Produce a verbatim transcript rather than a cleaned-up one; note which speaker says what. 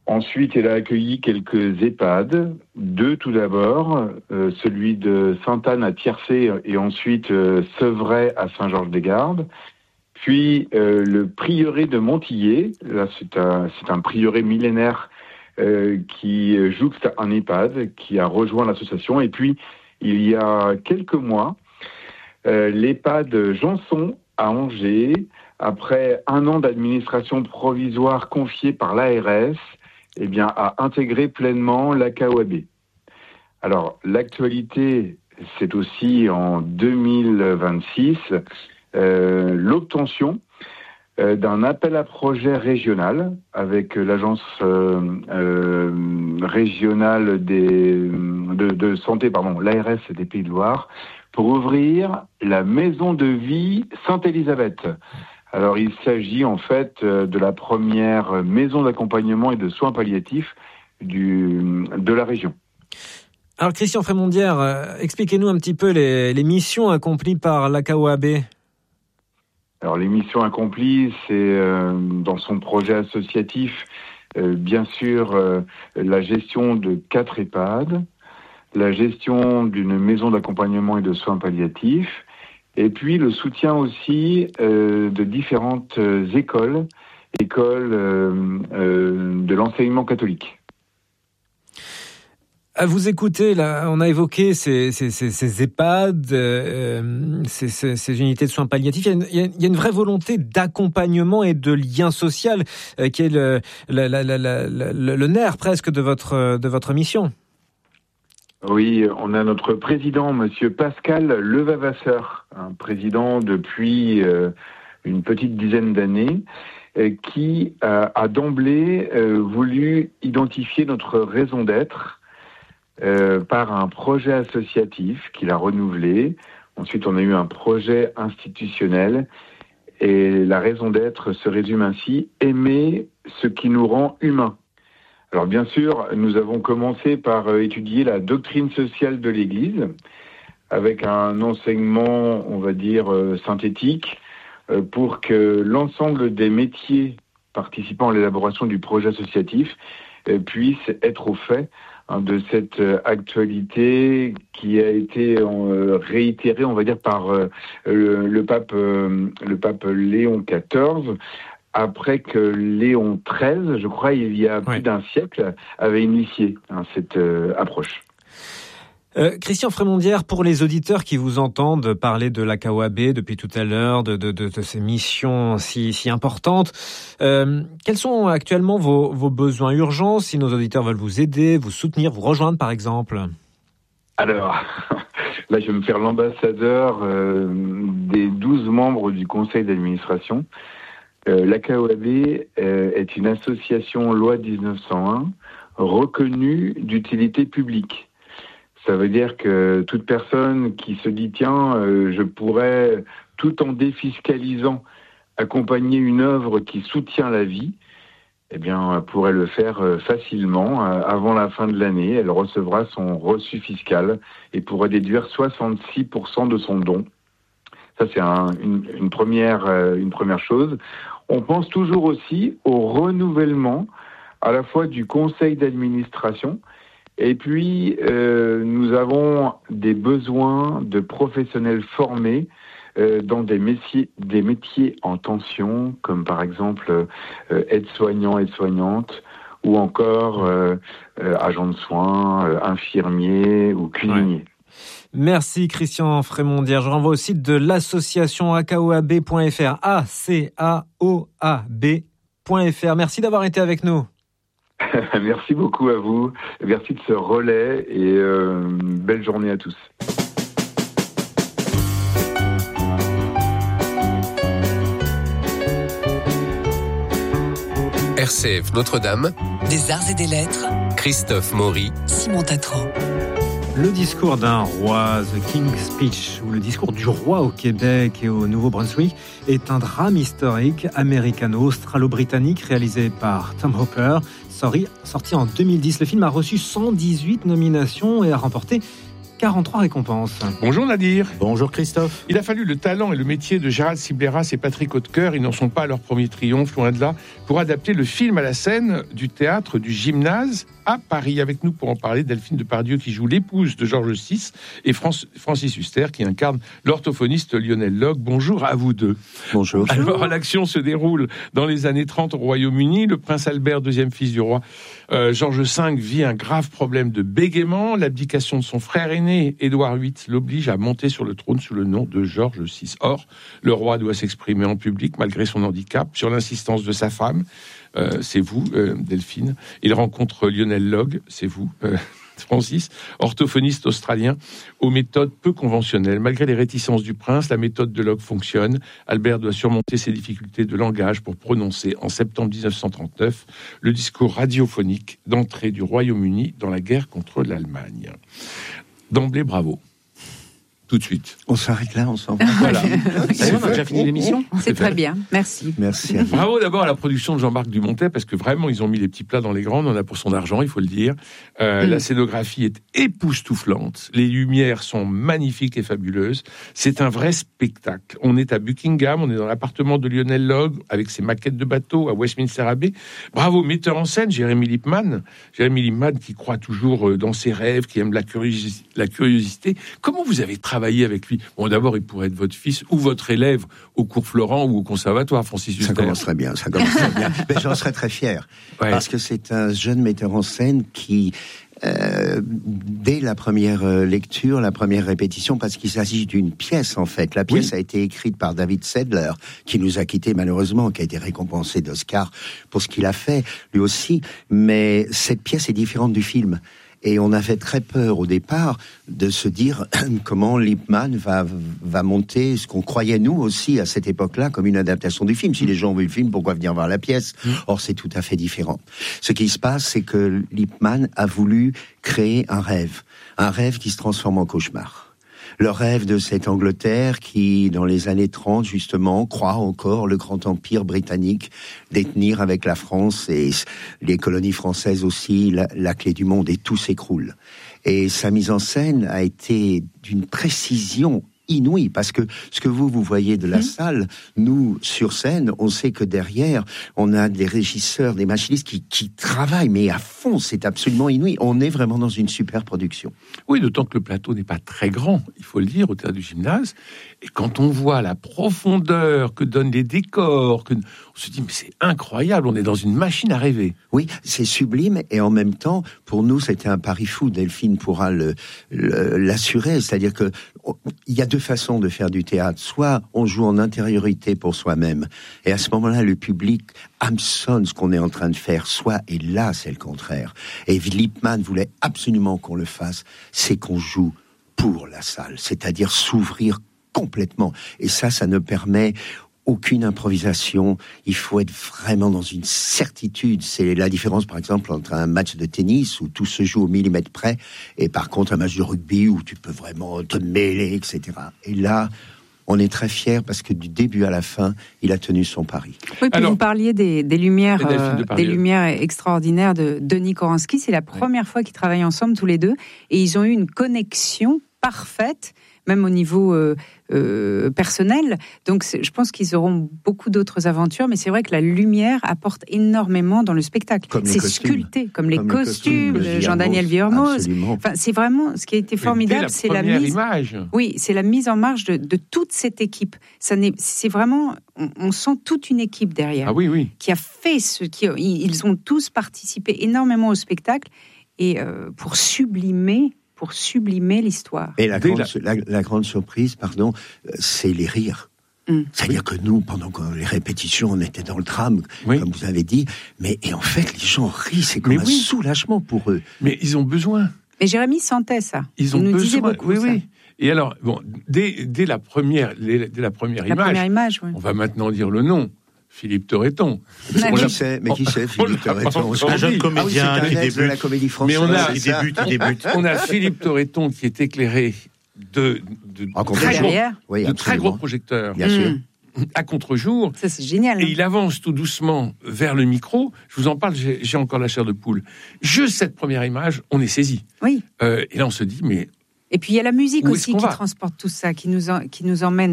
Speaker 1: Ensuite, elle a accueilli quelques EHPAD, deux tout d'abord, euh, celui de Sainte-Anne à Tiercé et ensuite euh, Sevray à Saint-Georges-des-Gardes. Puis euh, le prieuré de Montillet, là c'est un, c'est un prieuré millénaire euh, qui jouxte un EHPAD, qui a rejoint l'association. Et puis, il y a quelques mois, euh, l'EHPAD Janson à Angers, après un an d'administration provisoire confiée par l'A R S, eh bien, a intégré pleinement l'A K O A B. Alors, l'actualité, c'est aussi en deux mille vingt-six, euh, l'obtention euh, d'un appel à projet régional avec l'agence euh, euh, régionale des, de, de santé, pardon, l'A R S des Pays de Loire, pour ouvrir la maison de vie Sainte-Élisabeth. Alors, il s'agit en fait de la première maison d'accompagnement et de soins palliatifs du, de la région.
Speaker 2: Alors, Christian Frémondière, euh, expliquez-nous un petit peu les, les missions accomplies par l'A K O A B.
Speaker 1: Alors, les missions accomplies, c'est euh, dans son projet associatif, euh, bien sûr, euh, la gestion de quatre EHPAD, la gestion d'une maison d'accompagnement et de soins palliatifs, et puis le soutien aussi euh, de différentes euh, écoles, écoles euh, euh, de l'enseignement catholique.
Speaker 2: À vous écouter, là, on a évoqué ces, ces, ces, ces EHPAD, euh, ces, ces, ces unités de soins palliatifs. Il y, a une, il y a une vraie volonté d'accompagnement et de lien social euh, qui est le, le, le, le, le, le nerf presque de votre, de votre mission.
Speaker 1: Oui, on a notre président, monsieur Pascal Levavasseur, un président depuis euh, une petite dizaine d'années, euh, qui a, a d'emblée euh, voulu identifier notre raison d'être euh, par un projet associatif qu'il a renouvelé. Ensuite, on a eu un projet institutionnel et la raison d'être se résume ainsi: aimer ce qui nous rend humains. Alors bien sûr, nous avons commencé par étudier la doctrine sociale de l'Église avec un enseignement, on va dire, euh, synthétique euh, pour que l'ensemble des métiers participant à l'élaboration du projet associatif euh, puissent être au fait hein, de cette euh, actualité qui a été euh, réitérée, on va dire, par euh, le, le pape, euh, le pape Léon quatorze, après que Léon treize, je crois, il y a plus ouais. d'un siècle, avait initié hein, cette euh, approche.
Speaker 2: Euh, Christian Frémondière, pour les auditeurs qui vous entendent parler de l'A K O A B depuis tout à l'heure, de, de, de, de ces missions si, si importantes, euh, quels sont actuellement vos, vos besoins urgents si nos auditeurs veulent vous aider, vous soutenir, vous rejoindre par exemple? Alors,
Speaker 1: là je vais me faire l'ambassadeur euh, des douze membres du conseil d'administration. Euh, l'A K O A B euh, est une association loi dix-neuf cent un reconnue d'utilité publique. Ça veut dire que toute personne qui se dit tiens, euh, je pourrais, tout en défiscalisant, accompagner une œuvre qui soutient la vie, eh bien, pourrait le faire euh, facilement. Euh, avant la fin de l'année, elle recevra son reçu fiscal et pourra déduire soixante-six pour cent de son don. Ça, c'est un, une, une, première, euh, une première chose. On pense toujours aussi au renouvellement à la fois du conseil d'administration et puis euh, nous avons des besoins de professionnels formés euh, dans des métiers, des métiers en tension, comme par exemple euh, aide-soignant, aide-soignante, ou encore euh, euh, agent de soins, euh, infirmier ou cuisinier.
Speaker 2: Ouais. Merci Christian Frémondière. Je renvoie au site de l'association A K O A B point F R, A C A O A B point F R. Merci d'avoir été avec nous.
Speaker 1: Merci beaucoup à vous. Merci de ce relais et euh, belle journée à tous.
Speaker 3: R C F Notre-Dame,
Speaker 4: des arts et des lettres,
Speaker 3: Christophe Maury,
Speaker 4: Simon Tatro.
Speaker 2: Le discours d'un roi, The King's Speech, ou le discours du roi au Québec et au Nouveau-Brunswick, est un drame historique américano-australo-britannique réalisé par Tom Hopper, sorti en deux mille dix. Le film a reçu cent dix-huit nominations et a remporté quarante-trois récompenses.
Speaker 5: Bonjour Nadir.
Speaker 6: Bonjour Christophe.
Speaker 5: Il a fallu le talent et le métier de Gérald Sibleras et Patrick Hautecoeur, ils n'en sont pas à leur premier triomphe, loin de là, pour adapter le film à la scène du théâtre du Gymnase à Paris. Avec nous pour en parler, Delphine Depardieu qui joue l'épouse de Georges six et France, Francis Huster qui incarne l'orthophoniste Lionel Log. Bonjour à vous deux.
Speaker 6: Bonjour.
Speaker 5: Alors l'action se déroule dans les années trente au Royaume-Uni. Le prince Albert, deuxième fils du roi euh, Georges cinq, vit un grave problème de bégaiement. L'abdication de son frère aîné, Édouard huit, l'oblige à monter sur le trône sous le nom de Georges six. Or, le roi doit s'exprimer en public malgré son handicap, sur l'insistance de sa femme. Euh, c'est vous, euh, Delphine. Il rencontre Lionel Log, c'est vous, euh, Francis, orthophoniste australien, aux méthodes peu conventionnelles. Malgré les réticences du prince, la méthode de Log fonctionne. Albert doit surmonter ses difficultés de langage pour prononcer, en septembre dix-neuf cent trente-neuf, le discours radiophonique d'entrée du Royaume-Uni dans la guerre contre l'Allemagne. D'emblée, bravo. Tout de suite.
Speaker 6: On s'arrête là, on s'en va.
Speaker 5: Voilà.
Speaker 6: C'est on a déjà fini l'émission.
Speaker 7: C'est très bien, merci.
Speaker 6: Merci à vous.
Speaker 5: Bravo d'abord à la production de Jean-Marc Dumontet, parce que vraiment, ils ont mis les petits plats dans les grands, on en a pour son argent, il faut le dire. Euh, mm. La scénographie est époustouflante, les lumières sont magnifiques et fabuleuses, c'est un vrai spectacle. On est à Buckingham, on est dans l'appartement de Lionel Log, avec ses maquettes de bateaux à Westminster Abbey. Bravo, metteur en scène, Jérémy Lippmann. Jérémy Lippmann qui croit toujours dans ses rêves, qui aime la, curiosi- la curiosité. Comment vous avez travaillé avec lui? Bon, d'abord, il pourrait être votre fils ou votre élève au cours Florent ou au conservatoire, Francis Huster.
Speaker 6: Ça commencerait bien, ça commencerait bien. Mais j'en serais très fier. Ouais. Parce que c'est un jeune metteur en scène qui, euh, dès la première lecture, la première répétition, parce qu'il s'agit d'une pièce, en fait. La pièce oui. a été écrite par David Sedler, qui nous a quittés malheureusement, qui a été récompensé d'Oscar pour ce qu'il a fait, lui aussi. Mais cette pièce est différente du film. Et on avait très peur au départ de se dire comment Lippmann va, va monter ce qu'on croyait nous aussi à cette époque-là comme une adaptation du film. Si les gens ont vu le film, pourquoi venir voir la pièce? Or, c'est tout à fait différent. Ce qui se passe, c'est que Lippmann a voulu créer un rêve. Un rêve qui se transforme en cauchemar. Le rêve de cette Angleterre qui, dans les années trente, justement, croit encore le grand empire britannique détenir avec la France et les colonies françaises aussi la, la clé du monde, et tout s'écroule. Et sa mise en scène a été d'une précision inouïe, parce que ce que vous, vous voyez de la mmh. salle, nous, sur scène, on sait que derrière, on a des régisseurs, des machinistes qui, qui travaillent, mais à fond, c'est absolument inouï. On est vraiment dans une super production.
Speaker 5: Oui, d'autant que le plateau n'est pas très grand, il faut le dire, au théâtre du Gymnase. Et quand on voit la profondeur que donnent les décors, que, on se dit, mais c'est incroyable, on est dans une machine à rêver.
Speaker 6: Oui, c'est sublime, et en même temps, pour nous, c'était un pari fou. Delphine pourra le, le, l'assurer, c'est-à-dire que il y a deux façons de faire du théâtre. Soit on joue en intériorité pour soi-même, et à ce moment-là, le public hameçonne ce qu'on est en train de faire. Soit, et là, c'est le contraire. Et Lippmann voulait absolument qu'on le fasse, c'est qu'on joue pour la salle, c'est-à-dire s'ouvrir complètement. Et ça, ça ne permet aucune improvisation. Il faut être vraiment dans une certitude. C'est la différence, par exemple, entre un match de tennis où tout se joue au millimètre près, et par contre un match de rugby où tu peux vraiment te mêler, et cetera. Et là, on est très fiers parce que du début à la fin, il a tenu son pari.
Speaker 7: Oui, puis Alors, vous parliez des, des lumières, euh, des lumières extraordinaires de Denis Koranski. C'est la première oui. fois qu'ils travaillent ensemble tous les deux, et ils ont eu une connexion parfaite, même au niveau euh, euh, personnel. Donc, je pense qu'ils auront beaucoup d'autres aventures, mais c'est vrai que la lumière apporte énormément dans le spectacle. Comme c'est sculpté, comme les comme costumes, costumes de Jean-Daniel Vuillermoz. Enfin, c'est vraiment ce qui a été formidable, la c'est la mise.
Speaker 5: Image.
Speaker 7: Oui, c'est la mise en marche de, de toute cette équipe. Ça n'est, c'est vraiment, on, on sent toute une équipe derrière.
Speaker 5: Ah oui, oui.
Speaker 7: Qui a fait ce, qui, ils ont tous participé énormément au spectacle, et euh, pour sublimer. pour sublimer l'histoire.
Speaker 6: Et la grande, la, la grande surprise, pardon, c'est les rires. Mm. C'est-à-dire oui. que nous, pendant les répétitions, on était dans le tram, oui. comme vous avez dit, mais et en fait, les gens rient, c'est comme mais un oui. soulagement pour eux.
Speaker 5: Mais ils ont besoin.
Speaker 7: Mais Jérémy sentait ça.
Speaker 5: Ils ont
Speaker 7: Il nous
Speaker 5: besoin.
Speaker 7: disait beaucoup
Speaker 5: oui,
Speaker 7: ça.
Speaker 5: Oui. Et alors, bon, dès, dès la première, dès la première
Speaker 7: la
Speaker 5: image,
Speaker 7: première image oui.
Speaker 5: on va maintenant dire le nom. Philippe Torreton.
Speaker 6: Mais qui c'est, mais qui c'est Philippe Torreton?
Speaker 8: C'est un jeune comédien
Speaker 6: ah oui,
Speaker 8: qui débute.
Speaker 6: De la comédie française.
Speaker 5: Mais on a,
Speaker 8: il débute, il débute.
Speaker 5: On a Philippe Torreton qui est éclairé de, de, de très, gros,
Speaker 6: oui,
Speaker 5: de très gros projecteurs.
Speaker 6: Bien sûr.
Speaker 5: À contre-jour.
Speaker 7: Ça, c'est génial.
Speaker 5: Et il avance tout doucement vers le micro. Je vous en parle, j'ai, j'ai encore la chair de poule. Juste cette première image, on est saisi.
Speaker 7: Oui.
Speaker 5: Euh, et là, on se dit, mais
Speaker 7: Et puis il y a la musique
Speaker 5: Où
Speaker 7: aussi qui transporte tout ça, qui nous, en, qui nous emmène